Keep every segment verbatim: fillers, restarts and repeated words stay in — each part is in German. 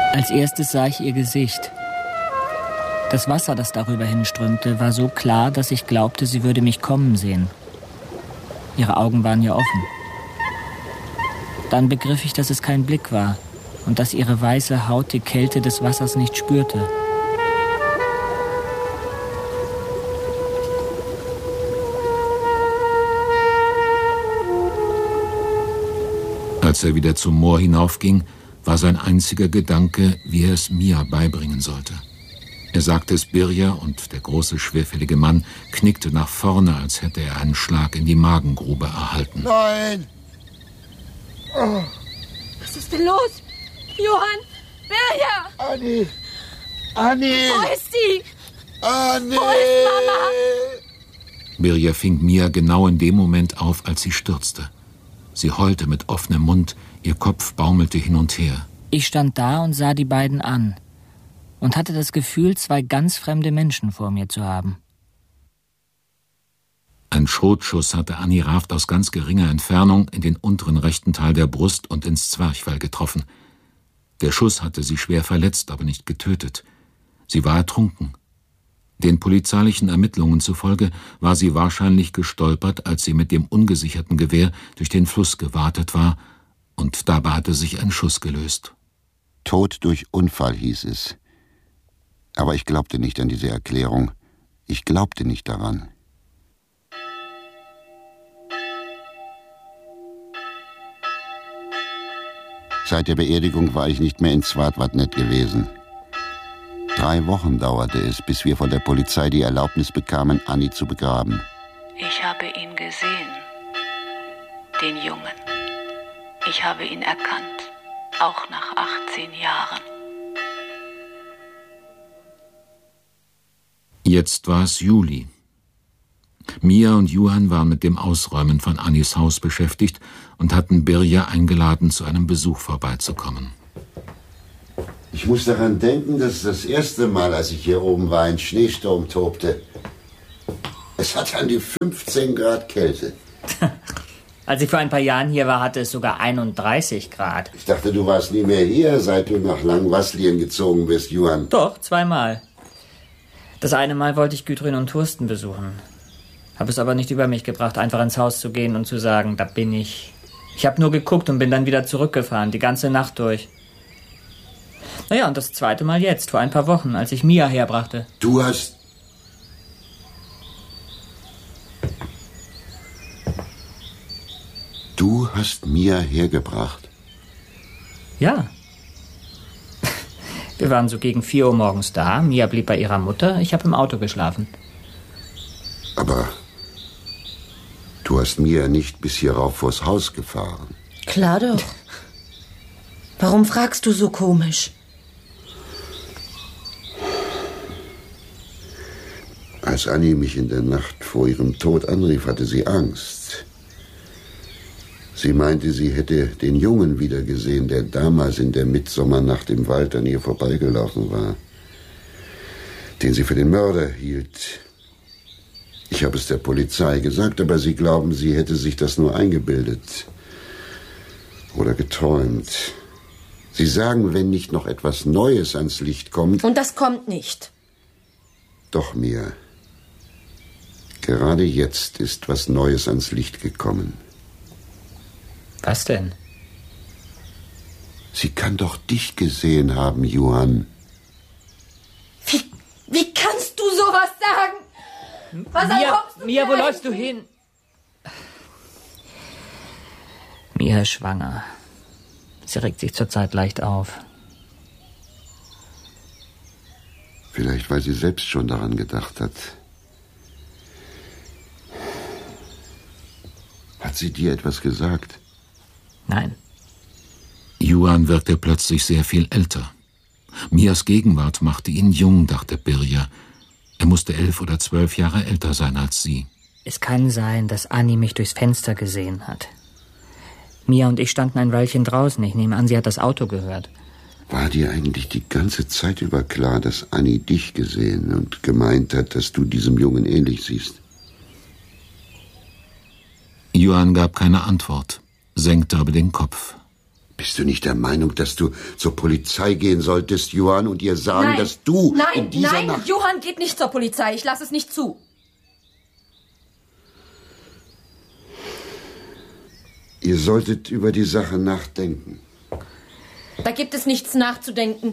Als erstes sah ich ihr Gesicht. Das Wasser, das darüber hinströmte, war so klar, dass ich glaubte, sie würde mich kommen sehen. Ihre Augen waren ja offen. Dann begriff ich, dass es kein Blick war und dass ihre weiße Haut die Kälte des Wassers nicht spürte. Als er wieder zum Moor hinaufging, war sein einziger Gedanke, wie er es Mia beibringen sollte. Er sagte es Birja und der große, schwerfällige Mann knickte nach vorne, als hätte er einen Schlag in die Magengrube erhalten. Nein! Oh. Was ist denn los? Johann! Birja! Anni! Anni! Wo ist sie? Anni! Wo ist Mama? Birja fing Mia genau in dem Moment auf, als sie stürzte. Sie heulte mit offenem Mund, ihr Kopf baumelte hin und her. Ich stand da und sah die beiden an und hatte das Gefühl, zwei ganz fremde Menschen vor mir zu haben. Ein Schrotschuss hatte Annie Raft aus ganz geringer Entfernung in den unteren rechten Teil der Brust und ins Zwerchfell getroffen. Der Schuss hatte sie schwer verletzt, aber nicht getötet. Sie war ertrunken. Den polizeilichen Ermittlungen zufolge war sie wahrscheinlich gestolpert, als sie mit dem ungesicherten Gewehr durch den Fluss gewartet war, und dabei hatte sich ein Schuss gelöst. Tod durch Unfall hieß es. Aber ich glaubte nicht an diese Erklärung. Ich glaubte nicht daran. Seit der Beerdigung war ich nicht mehr in Svartvatnet gewesen. Drei Wochen dauerte es, bis wir von der Polizei die Erlaubnis bekamen, Annie zu begraben. Ich habe ihn gesehen, den Jungen. Ich habe ihn erkannt, auch nach achtzehn Jahren. Jetzt war es Juli. Mia und Johann waren mit dem Ausräumen von Annies Haus beschäftigt und hatten Birja eingeladen, zu einem Besuch vorbeizukommen. Ich muss daran denken, dass das erste Mal, als ich hier oben war, ein Schneesturm tobte. Es hatte an die fünfzehn Grad Kälte. Als ich vor ein paar Jahren hier war, hatte es sogar einunddreißig Grad. Ich dachte, du warst nie mehr hier, seit du nach Langwasslien gezogen bist, Johann. Doch, zweimal. Das eine Mal wollte ich Gudrun und Thorsten besuchen. Habe es aber nicht über mich gebracht, einfach ins Haus zu gehen und zu sagen, da bin ich. Ich habe nur geguckt und bin dann wieder zurückgefahren, die ganze Nacht durch. Naja, und das zweite Mal jetzt, vor ein paar Wochen, als ich Mia herbrachte. Du hast... Du hast Mia hergebracht? Ja. Wir waren so gegen vier Uhr morgens da. Mia blieb bei ihrer Mutter. Ich habe im Auto geschlafen. Aber du hast Mia nicht bis hierauf vors Haus gefahren. Klar doch. Warum fragst du so komisch? Als Annie mich in der Nacht vor ihrem Tod anrief, hatte sie Angst. Sie meinte, sie hätte den Jungen wiedergesehen, der damals in der Mitsommernacht im Wald an ihr vorbeigelaufen war, den sie für den Mörder hielt. Ich habe es der Polizei gesagt, aber sie glauben, sie hätte sich das nur eingebildet oder geträumt. Sie sagen, wenn nicht noch etwas Neues ans Licht kommt... Und das kommt nicht. Doch, Mia. Gerade jetzt ist was Neues ans Licht gekommen. Was denn? Sie kann doch dich gesehen haben, Johann. Wie, wie kannst du sowas sagen? Was Mia, Mia, wo läufst du hin? Mia ist schwanger. Sie regt sich zurzeit leicht auf. Vielleicht, weil sie selbst schon daran gedacht hat. Hat sie dir etwas gesagt? Nein. Johann wirkte plötzlich sehr viel älter. Mias Gegenwart machte ihn jung, dachte Birja. Er musste elf oder zwölf Jahre älter sein als sie. Es kann sein, dass Annie mich durchs Fenster gesehen hat. Mia und ich standen ein Weilchen draußen. Ich nehme an, sie hat das Auto gehört. War dir eigentlich die ganze Zeit über klar, dass Annie dich gesehen und gemeint hat, dass du diesem Jungen ähnlich siehst? Johann gab keine Antwort, senkte aber den Kopf. Bist du nicht der Meinung, dass du zur Polizei gehen solltest, Johann, und ihr sagen, nein, dass du nein, in dieser nein, Nacht... Johann geht nicht zur Polizei. Ich lasse es nicht zu. Ihr solltet über die Sache nachdenken. Da gibt es nichts nachzudenken.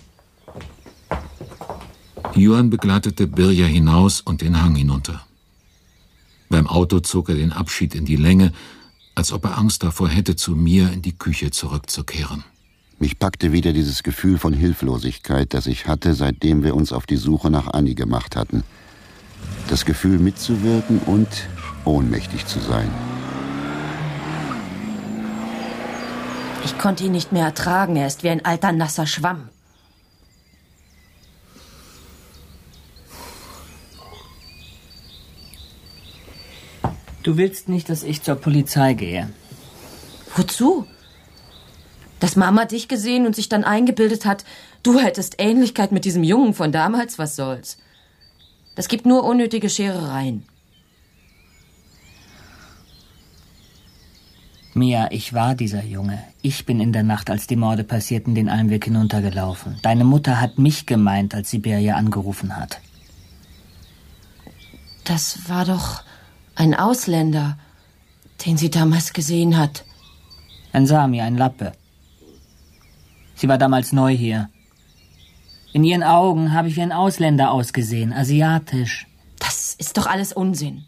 Johann begleitete Birja hinaus und den Hang hinunter. Beim Auto zog er den Abschied in die Länge, als ob er Angst davor hätte, zu mir in die Küche zurückzukehren. Mich packte wieder dieses Gefühl von Hilflosigkeit, das ich hatte, seitdem wir uns auf die Suche nach Annie gemacht hatten. Das Gefühl, mitzuwirken und ohnmächtig zu sein. Ich konnte ihn nicht mehr ertragen. Er ist wie ein alter, nasser Schwamm. Du willst nicht, dass ich zur Polizei gehe. Wozu? Dass Mama dich gesehen und sich dann eingebildet hat, du hättest Ähnlichkeit mit diesem Jungen von damals, was soll's? Das gibt nur unnötige Scherereien. Mia, ich war dieser Junge. Ich bin in der Nacht, als die Morde passierten, den Almweg hinuntergelaufen. Deine Mutter hat mich gemeint, als sie Birja angerufen hat. Das war doch ein Ausländer, den sie damals gesehen hat. Ein Sami, ein Lappe. Sie war damals neu hier. In ihren Augen habe ich wie ein Ausländer ausgesehen, asiatisch. Das ist doch alles Unsinn.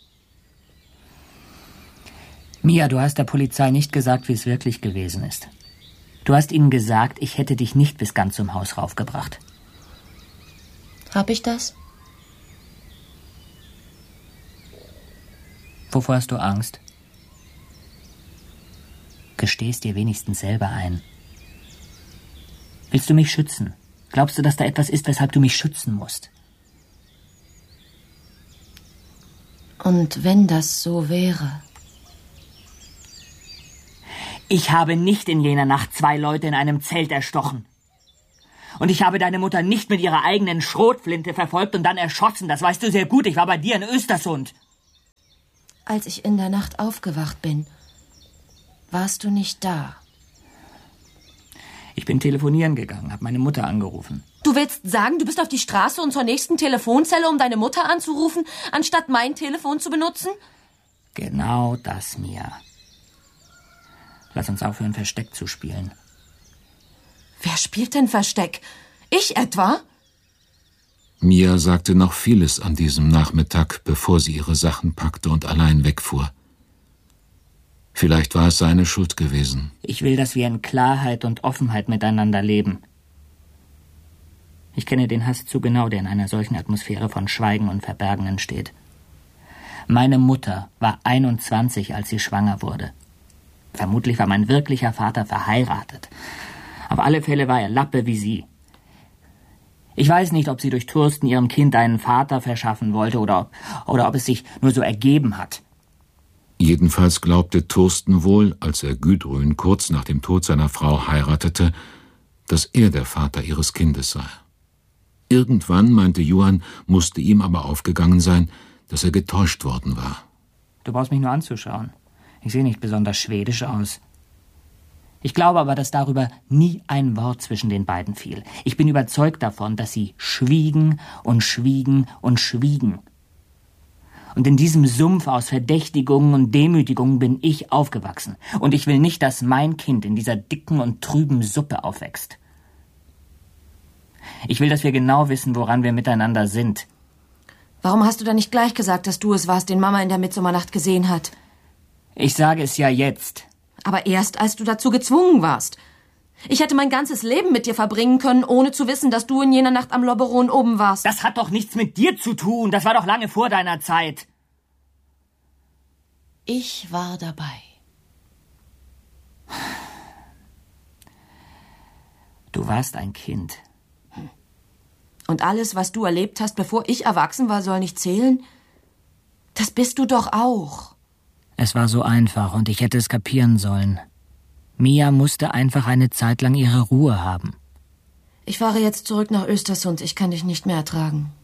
Mia, du hast der Polizei nicht gesagt, wie es wirklich gewesen ist. Du hast ihnen gesagt, ich hätte dich nicht bis ganz zum Haus raufgebracht. Hab ich das? Wovor hast du Angst? Gestehst dir wenigstens selber ein. Willst du mich schützen? Glaubst du, dass da etwas ist, weshalb du mich schützen musst? Und wenn das so wäre? Ich habe nicht in jener Nacht zwei Leute in einem Zelt erstochen. Und ich habe deine Mutter nicht mit ihrer eigenen Schrotflinte verfolgt und dann erschossen. Das weißt du sehr gut. Ich war bei dir in Östersund. Als ich in der Nacht aufgewacht bin, warst du nicht da. Ich bin telefonieren gegangen, habe meine Mutter angerufen. Du willst sagen, du bist auf die Straße und zur nächsten Telefonzelle, um deine Mutter anzurufen, anstatt mein Telefon zu benutzen? Genau das, Mia. Lass uns aufhören, Versteck zu spielen. Wer spielt denn Versteck? Ich etwa? Mia sagte noch vieles an diesem Nachmittag, bevor sie ihre Sachen packte und allein wegfuhr. Vielleicht war es seine Schuld gewesen. Ich will, dass wir in Klarheit und Offenheit miteinander leben. Ich kenne den Hass zu genau, der in einer solchen Atmosphäre von Schweigen und Verbergen entsteht. Meine Mutter war einundzwanzig, als sie schwanger wurde. Vermutlich war mein wirklicher Vater verheiratet. Auf alle Fälle war er Lappe wie sie. Ich weiß nicht, ob sie durch Thorsten ihrem Kind einen Vater verschaffen wollte oder ob, oder ob es sich nur so ergeben hat. Jedenfalls glaubte Thorsten wohl, als er Gudrun kurz nach dem Tod seiner Frau heiratete, dass er der Vater ihres Kindes sei. Irgendwann, meinte Johann, musste ihm aber aufgegangen sein, dass er getäuscht worden war. Du brauchst mich nur anzuschauen. Ich sehe nicht besonders schwedisch aus. Ich glaube aber, dass darüber nie ein Wort zwischen den beiden fiel. Ich bin überzeugt davon, dass sie schwiegen und schwiegen und schwiegen. Und in diesem Sumpf aus Verdächtigungen und Demütigungen bin ich aufgewachsen. Und ich will nicht, dass mein Kind in dieser dicken und trüben Suppe aufwächst. Ich will, dass wir genau wissen, woran wir miteinander sind. Warum hast du dann nicht gleich gesagt, dass du es warst, den Mama in der Mitsommernacht gesehen hat? Ich sage es ja jetzt. Aber erst, als du dazu gezwungen warst. Ich hätte mein ganzes Leben mit dir verbringen können, ohne zu wissen, dass du in jener Nacht am Lobberon oben warst. Das hat doch nichts mit dir zu tun. Das war doch lange vor deiner Zeit. Ich war dabei. Du warst ein Kind. Und alles, was du erlebt hast, bevor ich erwachsen war, soll nicht zählen? Das bist du doch auch. Es war so einfach und ich hätte es kapieren sollen. Mia musste einfach eine Zeit lang ihre Ruhe haben. Ich fahre jetzt zurück nach Östersund. Ich kann dich nicht mehr ertragen.